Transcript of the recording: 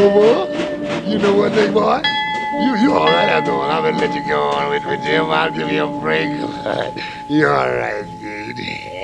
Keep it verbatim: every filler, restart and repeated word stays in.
boy? You know what, big boy? You you all right after all. I'm gonna let you go on with, with Jim. I'll give you a break. You're all right, dude.